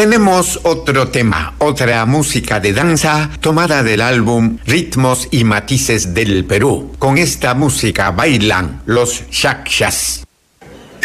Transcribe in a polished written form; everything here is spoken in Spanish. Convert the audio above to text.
Tenemos otro tema, otra música de danza tomada del álbum Ritmos y Matices del Perú. Con esta música bailan los Yaxas.